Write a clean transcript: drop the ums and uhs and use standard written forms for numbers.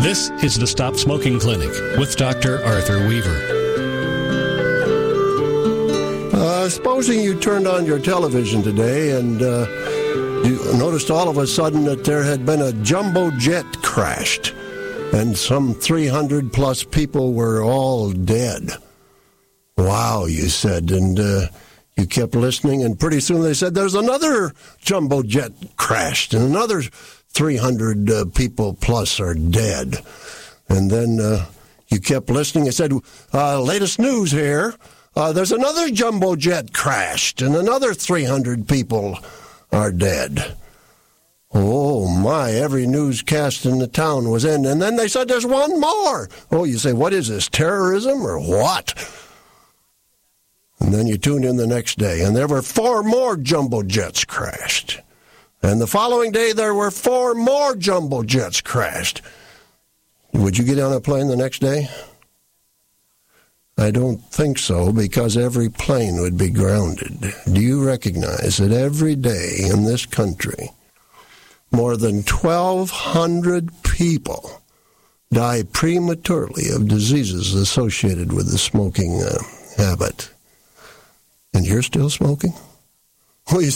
This is the Stop Smoking Clinic with Dr. Arthur Weaver. Supposing you turned on your television today and you noticed all of a sudden that there had been a jumbo jet crashed and some 300 plus people were all dead. Wow, you said, and you kept listening, and pretty soon they said there's another jumbo jet crashed and another 300 people plus are dead. And then you kept listening and said, latest news here, there's another jumbo jet crashed and another 300 people are dead. Oh, my, every newscast in the town was in. And then they said there's one more. Oh, you say, what is this, terrorism or what? And then you tune in the next day, and there were 4 more jumbo jets crashed. And the following day, there were 4 more jumbo jets crashed. Would you get on a plane the next day? I don't think so, because every plane would be grounded. Do you recognize that every day in this country, more than 1,200 people die prematurely of diseases associated with the smoking habit? And you're still smoking? Well, you